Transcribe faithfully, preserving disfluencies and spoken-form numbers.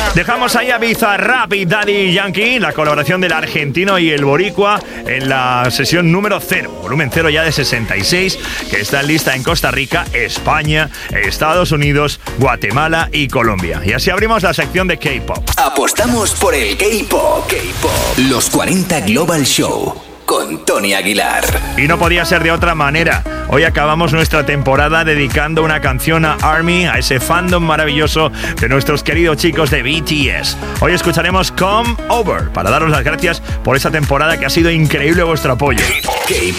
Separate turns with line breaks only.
Dejamos ahí a Bizarrap y Daddy Yankee, la colaboración del argentino y el boricua en la sesión número cero, volumen cero ya de sesenta y seis, que está lista en Costa Rica, España, Estados Unidos, Guatemala y Colombia. Y así abrimos la sección de K-pop.
Apostamos por el K-pop. K-pop. Los cuarenta Global Show con Tony Aguilar.
Y no podía ser de otra manera. Hoy acabamos nuestra temporada dedicando una canción a ARMY, a ese fandom maravilloso de nuestros queridos chicos de B T S. Hoy escucharemos Come Over para daros las gracias por esa temporada que ha sido increíble vuestro apoyo.
K-pop.